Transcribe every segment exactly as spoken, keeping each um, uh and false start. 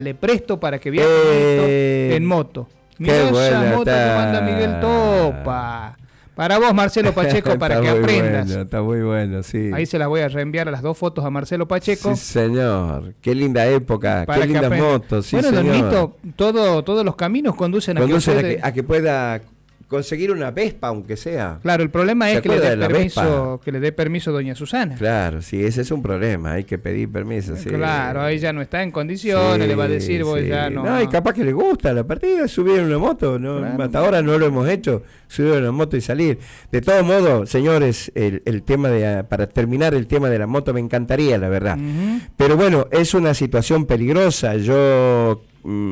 le presto para que viaje Eh, esto en moto. Mirá esa moto que manda Miguel Topa. Para vos, Marcelo Pacheco, para Está que muy aprendas. Bueno, está muy bueno, sí. Ahí se las voy a reenviar a las dos fotos a Marcelo Pacheco. Sí, señor. Qué linda época, Para qué que lindas aprenda. motos, sí, bueno, señor. Don Nito, todo, todos los caminos conducen, Conducen a a que que, usted... a que pueda conseguir una Vespa, aunque sea. Claro, el problema ¿Se es que le acuerda dé de la permiso, Vespa? que le dé permiso doña Susana. Claro, sí, ese es un problema, hay que pedir permiso. Sí. Claro, ahí ya no está en condiciones, Sí, le va a decir, vos sí. ya no... No, y capaz que le gusta la partida, subir en una moto, ¿no? Claro. Hasta ahora no lo hemos hecho, subir en una moto y salir. De todos modos, señores, el, el tema de, para terminar el tema de la moto me encantaría, la verdad. Uh-huh. Pero bueno, es una situación peligrosa, yo...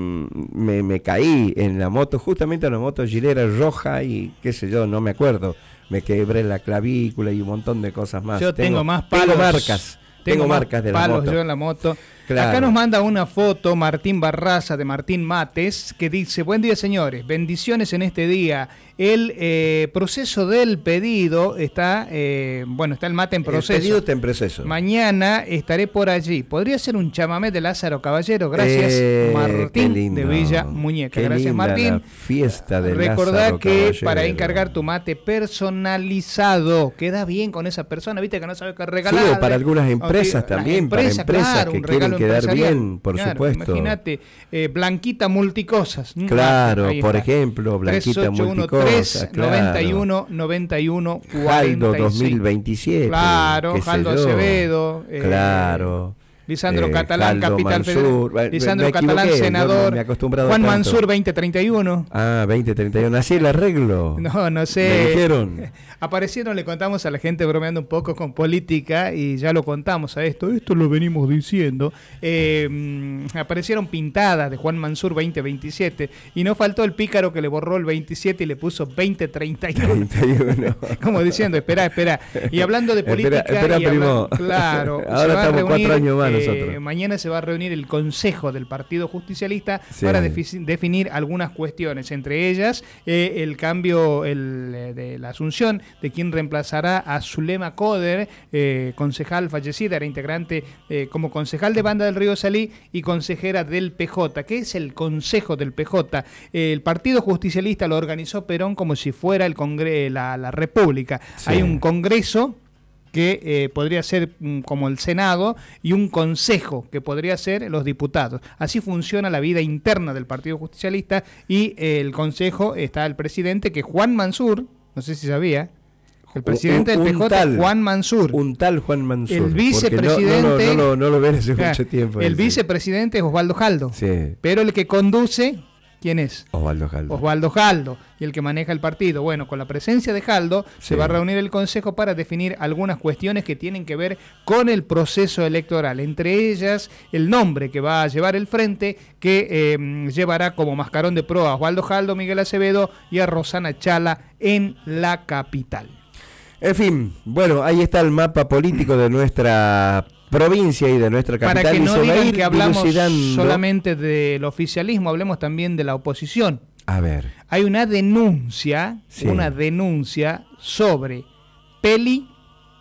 Me, me caí en la moto, justamente en la moto gilera roja y qué sé yo, no me acuerdo, me quebré la clavícula y un montón de cosas más. Yo tengo, tengo más palos, tengo marcas, tengo, tengo marcas de la palos moto. yo en la moto. Claro. Acá nos manda una foto Martín Barraza de Martín Mates que dice: buen día, señores, bendiciones en este día. El eh, proceso del pedido está, eh, bueno, está el mate en proceso. El pedido está en proceso. Mañana estaré por allí. ¿Podría ser un chamamé de Lázaro Caballero? Gracias, eh, Martín de Villa Muñeca. Qué Gracias, Martín. La fiesta de Recordá Lázaro que Caballero. para encargar tu mate personalizado, queda bien con esa persona, viste que no sabe qué regalar. Sí, o para algunas empresas okay, también, empresa, para empresas claro, que un quieren quedar empresarial. bien, por claro, supuesto. Imagínate, eh, Blanquita Multicosas. Claro, Ahí por está. ejemplo, Blanquita tres ocho uno Multicosas. tres noventa y uno noventa y uno cuarenta y cinco. Jaldo dos mil veintisiete. Claro, Jaldo Acevedo. Eh, claro. Lisandro eh, Catalán, Jaldo Capital Mansur, Federal. Lisandro me Catalán, equivoqué, senador. Me he acostumbrado Juan tanto. Mansur, veinte treinta y uno. Ah, veinte treinta y uno. Así el arreglo. No, no sé. Me dijeron. Aparecieron, le contamos a la gente bromeando un poco con política y ya lo contamos a esto. Esto lo venimos diciendo. Eh, aparecieron pintadas de Juan Mansur veinte veintisiete y no faltó el pícaro que le borró el veintisiete y le puso veinte treinta y uno. treinta y uno. Como diciendo, espera, espera. Y hablando de política. Espera, espera y primo. Hablando, claro. Ahora estamos reunir, cuatro años más eh, nosotros. Mañana se va a reunir el Consejo del Partido Justicialista sí. para defi- definir algunas cuestiones, entre ellas eh, el cambio el, eh, de la asunción de quien reemplazará a Zulema Coder, eh, concejal fallecida, era integrante eh, como concejal de Banda del Río Salí y consejera del P J. ¿Qué es el Consejo del P J? Eh, el Partido Justicialista lo organizó Perón como si fuera el Congre- la, la República. Sí. Hay un Congreso que eh, podría ser mm, como el Senado y un consejo que podría ser los diputados. Así funciona la vida interna del Partido Justicialista y eh, el consejo está el presidente, que es Juan Mansur, no sé si sabía, el presidente un, un, del P J tal, Juan Mansur. Un tal Juan Mansur. El vicepresidente... No, no, no, no, no lo ven hace claro, mucho tiempo. El ese. vicepresidente es Osvaldo Jaldo. Sí. Pero el que conduce... ¿Quién es? Osvaldo Jaldo. Osvaldo Jaldo, y el que maneja el partido. Bueno, con la presencia de Jaldo sí. se va a reunir el Consejo para definir algunas cuestiones que tienen que ver con el proceso electoral. Entre ellas, el nombre que va a llevar el frente, que eh, llevará como mascarón de proa a Osvaldo Jaldo, Miguel Acevedo y a Rosana Chala en la capital. En fin, bueno, ahí está el mapa político de nuestra provincia y de nuestra capital. Para que no digan que hablamos dilucidando. solamente del oficialismo, hablemos también de la oposición. A ver. Hay una denuncia, sí. una denuncia sobre Peli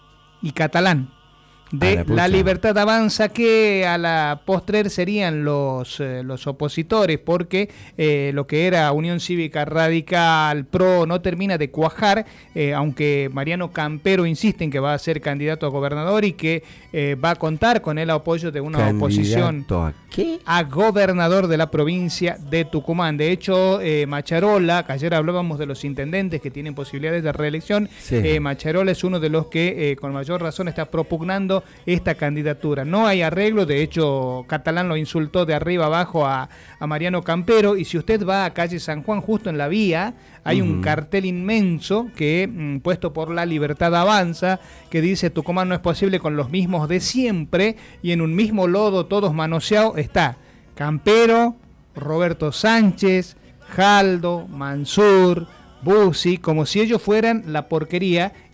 y Catalán de la, la Libertad Avanza, que a la postrer serían los, eh, los opositores, porque eh, lo que era Unión Cívica Radical, P R O, no termina de cuajar, eh, aunque Mariano Campero insiste en que va a ser candidato a gobernador y que eh, va a contar con el apoyo de una ¿Candidato oposición a qué? A gobernador de la provincia de Tucumán. De hecho, eh, Macharola, que ayer hablábamos de los intendentes que tienen posibilidades de reelección, sí. eh, Macharola es uno de los que eh, con mayor razón está propugnando esta candidatura. No hay arreglo, de hecho Catalán lo insultó de arriba abajo a, a Mariano Campero, y si usted va a calle San Juan, justo en la vía, hay uh-huh. un cartel inmenso que mm, puesto por La Libertad Avanza, que dice: Tucumán no es posible con los mismos de siempre, y en un mismo lodo todos manoseados está Campero, Roberto Sánchez, Jaldo, Mansur, Bussi, como si ellos fueran la porquería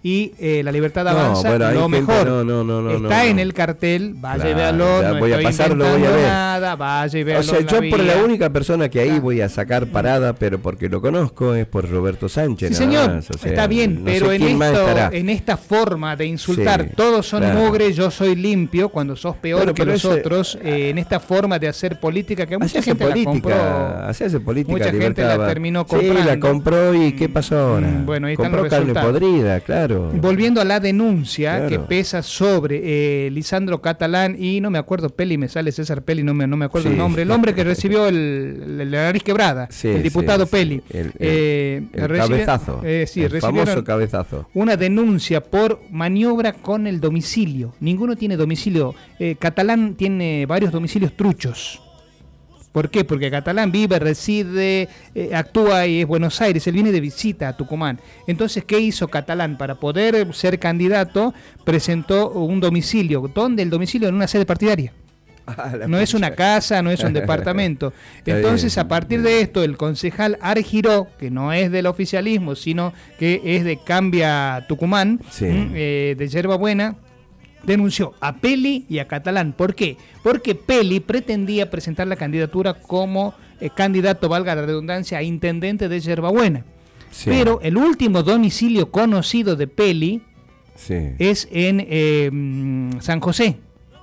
y eh, La Libertad No, Avanza, bueno, hay lo gente- mejor. no, no, no, no, Está no, en no. el cartel, vaya y Claro, véalo, ya no voy a estoy pasarlo, voy a inventando ver. nada, vaya y véalo. O sea, en la yo por la vía. única persona que ahí Claro. voy a sacar parada, pero porque lo conozco, es por Roberto Sánchez. Sí, nada señor, más, o sea, está bien, no pero sé en, quién más esto, estará. en esta forma de insultar, Sí, todos son claro. mugre, yo soy limpio, cuando sos peor Bueno, que pero los ese- otros, eh, en esta forma de hacer política, que Así mucha hace gente la compró. política, así hace política. Mucha gente Libertad la va- terminó Sí, la comprando. compró y ¿qué pasó ahora? Mm, bueno, ahí están compró los carne resultados. podrida, claro. Volviendo a la denuncia Claro. que pesa sobre eh, Lisandro Catalán y no me acuerdo, Peli, me sale César Peli, no me, no me acuerdo Sí. el nombre, el hombre que recibió el, el- la nariz quebrada, Sí, el diputado sí, Peli. sí. El, el- Eh, el recibe- cabezazo. eh, sí, el recibieron famoso cabezazo. una denuncia por maniobra con el domicilio. Ninguno tiene domicilio. Eh, Catalán tiene varios domicilios truchos. ¿Por qué? Porque Catalán vive, reside, eh, actúa y es Buenos Aires. Él viene de visita a Tucumán. Entonces, ¿qué hizo Catalán? Para poder ser candidato, presentó un domicilio. ¿Dónde? El domicilio en una sede partidaria. Ah, la No es una pucha. casa, no es un departamento. Está Entonces, bien. a partir de esto, el concejal Argiró, que no es del oficialismo, sino que es de Cambia Tucumán, Sí. mm, eh, de Yerba Buena, denunció a Peli y a Catalán. ¿Por qué? Porque Peli pretendía presentar la candidatura como eh, candidato, valga la redundancia, a intendente de Yerba Buena. Sí, Pero el último domicilio conocido de Peli sí. es en eh, mm, San José,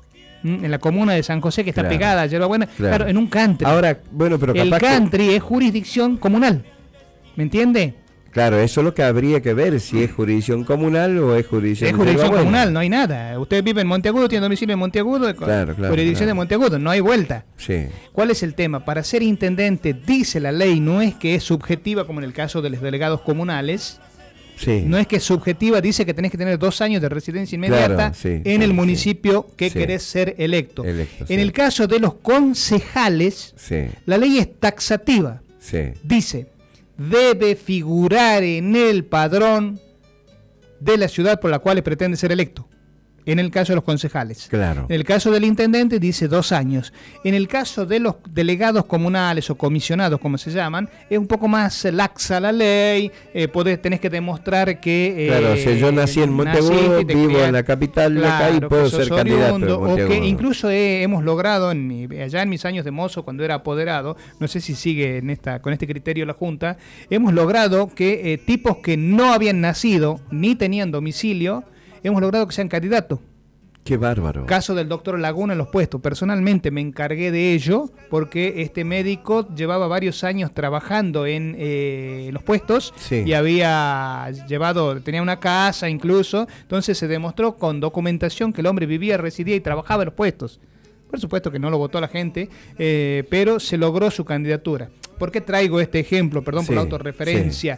mm, en la comuna de San José, que está Claro. pegada a Yerba Buena, claro. Claro. en un country. Ahora, bueno, pero el capaz que- country es jurisdicción comunal, ¿me entiende? Claro, eso es lo que habría que ver, si es jurisdicción comunal o es jurisdicción Es jurisdicción Yerba Buena. comunal, no hay nada. Usted vive en Monteagudo, tiene domicilio en Monteagudo, Claro, claro, jurisdicción claro. de Monteagudo, no hay vuelta. Sí, ¿Cuál es el tema? Para ser intendente, dice la ley, no es que es subjetiva como en el caso de los delegados comunales, sí. no es que es subjetiva, dice que tenés que tener dos años de residencia inmediata Claro, sí, en sí, el sí. municipio que Sí. querés ser electo. Electo, en sí. el caso de los concejales, Sí, la ley es taxativa. sí. Dice, debe figurar en el padrón de la ciudad por la cual pretende ser electo. En el caso de los concejales. Claro. En el caso del intendente dice dos años. En el caso de los delegados comunales o comisionados, como se llaman, es un poco más laxa la ley. Eh, podés, tenés que demostrar que... eh, Claro, si yo nací en Monteagudo, naciste y te vivo criaste. en la capital de acá y Claro, puedo que sos ser candidato en oriundo, o que Monteagudo. incluso he- hemos logrado en mi- allá en mis años de mozo, cuando era apoderado, no sé si sigue en esta con este criterio la Junta, hemos logrado que eh, tipos que no habían nacido ni tenían domicilio, hemos logrado que sean candidatos. Qué bárbaro. Caso del doctor Laguna en los puestos. Personalmente me encargué de ello porque este médico llevaba varios años trabajando en eh, los puestos Sí. y había llevado, tenía una casa incluso, entonces se demostró con documentación que el hombre vivía, residía y trabajaba en los puestos. Por supuesto que no lo votó la gente, eh, pero se logró su candidatura. ¿Por qué traigo este ejemplo? Perdón por Sí, la autorreferencia.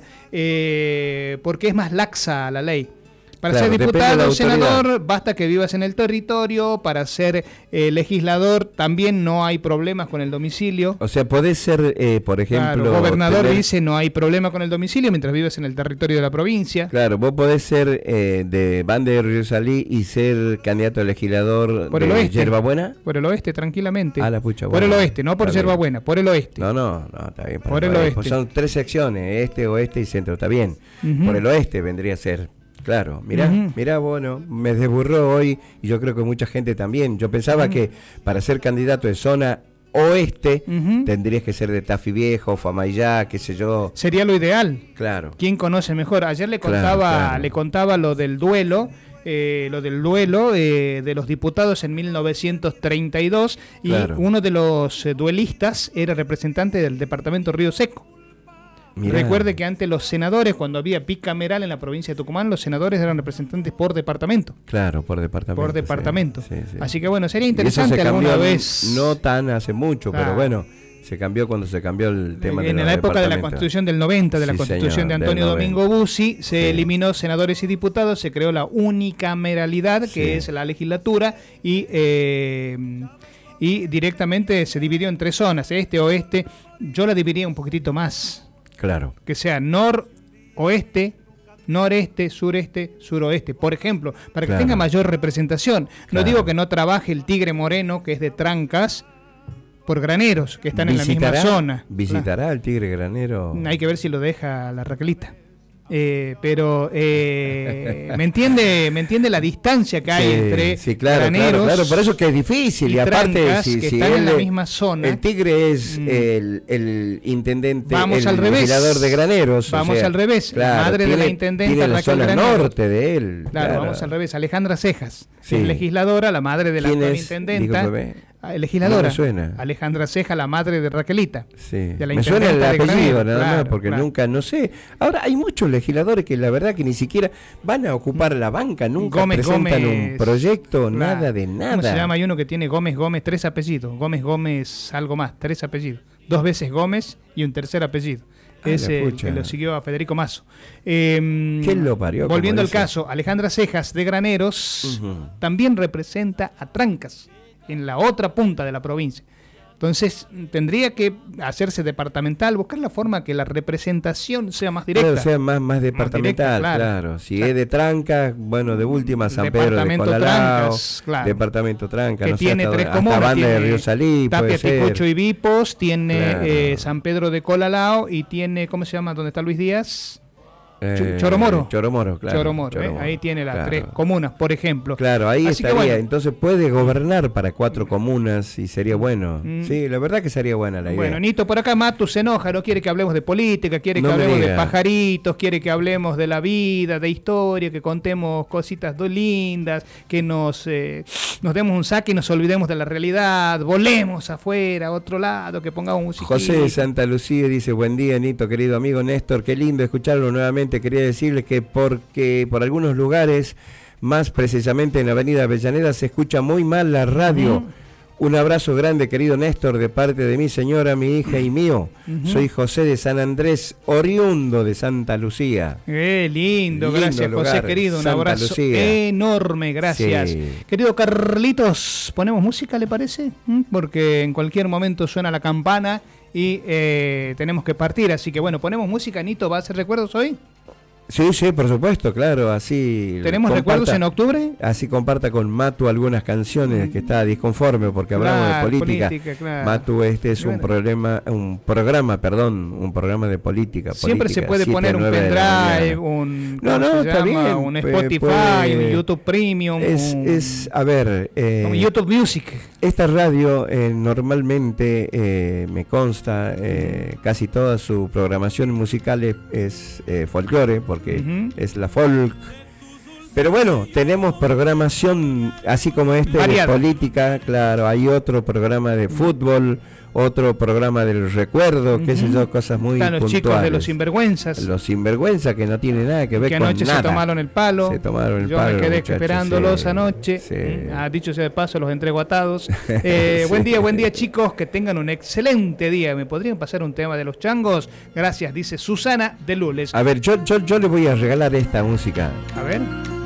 Eh, porque es más laxa la ley. Para Claro, ser depende de la diputado o autoridad. senador, basta que vivas en el territorio. Para ser eh, legislador, también no hay problemas con el domicilio. O sea, podés ser, eh, por ejemplo... Claro, gobernador tener- dice no hay problema con el domicilio mientras vives en el territorio de la provincia. Claro, vos podés ser eh, de Bande de Río Salí y ser candidato a legislador Por el de oeste. Yerba Buena. Por el oeste, tranquilamente. Ah, la pucha, por bueno, el oeste, no por está Yerba bien. Buena, por el oeste. No, no, no, está bien. Por el pues oeste. son tres secciones, este, oeste y centro, está bien. Ujú. Por el oeste vendría a ser. Claro, mirá, Ujú. mirá, bueno, me desburró hoy y yo creo que mucha gente también. Yo pensaba Ujú. que para ser candidato de zona oeste Ujú. tendrías que ser de Tafí Viejo, Famayá, qué sé yo. Sería lo ideal. Claro. ¿Quién conoce mejor? Ayer le Claro, contaba, claro. le contaba lo del duelo, eh, lo del duelo eh, de los diputados en mil novecientos treinta y dos y Claro. uno de los eh, duelistas era representante del departamento Río Seco. Mirá. Recuerde que antes los senadores, cuando había bicameral en la provincia de Tucumán, los senadores eran representantes por departamento. Claro, por departamento. Por sí, departamento. sí, sí. Así que bueno, sería Y eso interesante se alguna cambió vez. No tan hace mucho, Claro. pero bueno, se cambió cuando se cambió el tema de en los la época de la departamentos. Constitución del noventa, de la Sí, Constitución señor, de del Antonio noventa. Domingo Bussi, se Sí. eliminó senadores y diputados, se creó la unicameralidad, que Sí. es la legislatura, y, eh, y directamente se dividió en tres zonas, este, oeste. Yo la dividiría un poquitito más, Claro. que sea noroeste, noreste, sureste, suroeste, por ejemplo, para que Claro. tenga mayor representación. No Claro. digo que no trabaje el Tigre Moreno, que es de Trancas, por Graneros, que están en la misma ¿Visitará- zona. ¿Visitará el Tigre Granero? Hay que ver si lo deja la Raquelita. Eh, pero eh, me entiende me entiende la distancia que hay sí, entre sí, claro, graneros, claro, claro, por eso que es difícil y, y aparte si, que si están él, en la misma zona. El Tigre es mm. el, el intendente, vamos el al revés. legislador de Graneros. Vamos o sea, al revés. Claro, la madre tiene, de la intendenta tiene la Raquel zona Granero. norte de él. Claro, Claro, vamos al revés. Alejandra Cejas, sí. es legisladora, la madre de la ¿Quién actual es? intendenta. Discúlpeme. Legisladora. No me suena. Alejandra Ceja, la madre de Raquelita. Sí. De la me suena el apellido, Granero, nada claro, más, porque claro. nunca, no sé. Ahora hay muchos legisladores que la verdad que ni siquiera van a ocupar la banca, nunca Gómez, presentan Gómez, un proyecto, claro. nada de nada. ¿Cómo se llama? Hay uno que tiene Gómez Gómez, tres apellidos. Gómez Gómez, algo más, tres apellidos. Dos veces Gómez y un tercer apellido. Ah, es el que lo siguió a Federico Mazo. Eh, ¿Quién lo parió? Volviendo al dice? caso, Alejandra Cejas de Graneros uh-huh. también representa a Trancas, en la otra punta de la provincia. Entonces tendría que hacerse departamental, buscar la forma que la representación sea más directa. Claro, sea más, más departamental, más directa, claro. claro. Si claro. es de Tranca, bueno, de última San Pedro de Colalao, Trancas, claro. Departamento Tranca, que no tiene sé, hasta, tres hasta comunas, Banda tiene de Río Salí, Tapia, Ticucho y Vipos, tiene claro. eh, San Pedro de Colalao y tiene, ¿cómo se llama? ¿Dónde está Luis Díaz? Eh, Choromoro. Choromoro, claro. Choromoro, Choromoro ¿eh? Ahí tiene las claro. tres comunas, por ejemplo. Claro, ahí Así estaría. Bueno. Entonces puede gobernar para cuatro comunas y sería bueno. Mm. Sí, la verdad que sería buena la idea. Bueno, Nito, por acá Matu se enoja, no quiere que hablemos de política, quiere no que hablemos diga. de pajaritos, quiere que hablemos de la vida, de historia, que contemos cositas lindas, que nos, eh, nos demos un saque y nos olvidemos de la realidad, volemos afuera, a otro lado, que pongamos música. José de Santa Lucía dice, buen día, Nito, querido amigo Néstor, qué lindo escucharlo nuevamente. Quería decirles que porque por algunos lugares, más precisamente en la avenida Avellaneda, se escucha muy mal la radio. Uh-huh. Un abrazo grande, querido Néstor, de parte de mi señora, mi hija y mío. Uh-huh. Soy José de San Andrés, oriundo de Santa Lucía. Qué lindo, lindo gracias lugar, José, querido. Un Santa abrazo Lucía. Enorme, gracias. Sí. Querido Carlitos, ¿ponemos música, le parece? Porque en cualquier momento suena la campana y eh, tenemos que partir. Así que bueno, ponemos música. Nito, ¿va a hacer recuerdos hoy? Sí, sí, por supuesto, claro, así... ¿Tenemos comparta, recuerdos en octubre? Así comparta con Matu algunas canciones, que está disconforme porque hablamos claro, de política. política claro. Matu, este es bueno. un problema, un programa, perdón, un programa de política. Siempre política, se puede poner un pendrive, un, no, no, está llama? bien, un Spotify, puede, un YouTube Premium. Es, un, es a ver... Eh, YouTube Music. Esta radio eh, normalmente, eh, me consta, eh, casi toda su programación musical es, es eh, folclore, porque uh-huh. es la folk. Pero bueno, tenemos programación, así como este, Variada. de política, claro, hay otro programa de fútbol, otro programa del recuerdo, uh-huh. qué sé yo, cosas muy Están los puntuales. Chicos de los sinvergüenzas. Los sinvergüenzas que no tienen nada que ver que con anoche nada. se tomaron el palo. Se tomaron el Yo palo, me quedé muchachos, esperándolos sí, anoche. Sí. Ah, dicho sea de paso, los entrego atados. Eh, sí. Buen día, buen día, chicos. Que tengan un excelente día. ¿Me podrían pasar un tema de los changos? Gracias, dice Susana de Lules. A ver, yo, yo, yo le voy a regalar esta música. A ver.